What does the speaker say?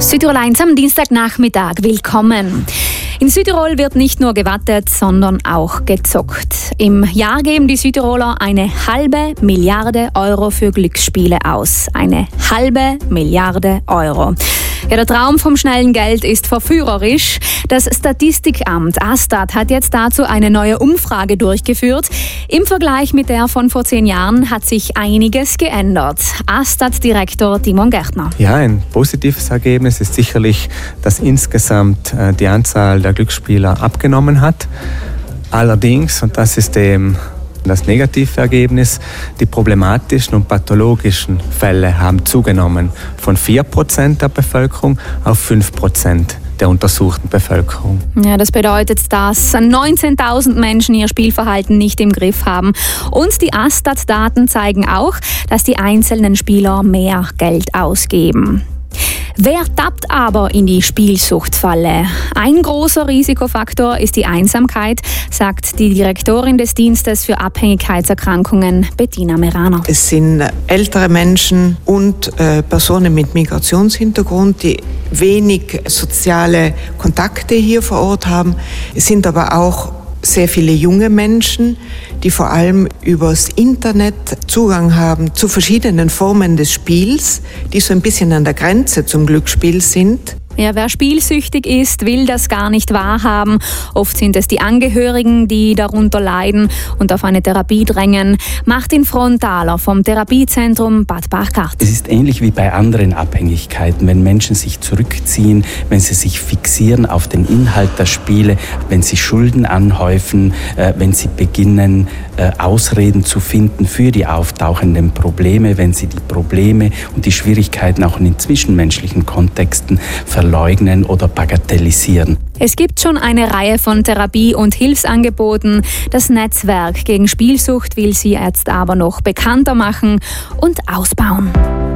Südtirol 1 am Dienstagnachmittag. Willkommen. In Südtirol wird nicht nur gewattet, sondern auch gezockt. Im Jahr geben die Südtiroler 1/2 Milliarde Euro für Glücksspiele aus. 1/2 Milliarde Euro. Ja, der Traum vom schnellen Geld ist verführerisch. Das Statistikamt Astat hat jetzt dazu eine neue Umfrage durchgeführt. Im Vergleich mit der von vor 10 Jahren hat sich einiges geändert. Astat-Direktor Timon Gärtner. Ja, ein positives Ergebnis ist sicherlich, dass insgesamt die Anzahl der Glücksspieler abgenommen hat. Allerdings, und das ist das negative Ergebnis, die problematischen und pathologischen Fälle haben zugenommen von 4% der Bevölkerung auf 5% der untersuchten Bevölkerung. Ja, das bedeutet, dass 19.000 Menschen ihr Spielverhalten nicht im Griff haben. Und die Astat-Daten zeigen auch, dass die einzelnen Spieler mehr Geld ausgeben. Wer tappt aber in die Spielsuchtfalle? Ein großer Risikofaktor ist die Einsamkeit, sagt die Direktorin des Dienstes für Abhängigkeitserkrankungen, Bettina Meraner. Es sind ältere Menschen und Personen mit Migrationshintergrund, die wenig soziale Kontakte hier vor Ort haben. Es sind aber auch sehr viele junge Menschen, die vor allem übers Internet Zugang haben zu verschiedenen Formen des Spiels, die so ein bisschen an der Grenze zum Glücksspiel sind. Ja, wer spielsüchtig ist, will das gar nicht wahrhaben. Oft sind es die Angehörigen, die darunter leiden und auf eine Therapie drängen. Martin Frontaler vom Therapiezentrum Bad Bachkart. Es ist ähnlich wie bei anderen Abhängigkeiten, wenn Menschen sich zurückziehen, wenn sie sich fixieren auf den Inhalt der Spiele, wenn sie Schulden anhäufen, wenn sie beginnen, Ausreden zu finden für die auftauchenden Probleme, wenn sie die Probleme und die Schwierigkeiten auch in zwischenmenschlichen Kontexten verleugnen oder bagatellisieren. Es gibt schon eine Reihe von Therapie- und Hilfsangeboten. Das Netzwerk gegen Spielsucht will sie jetzt aber noch bekannter machen und ausbauen.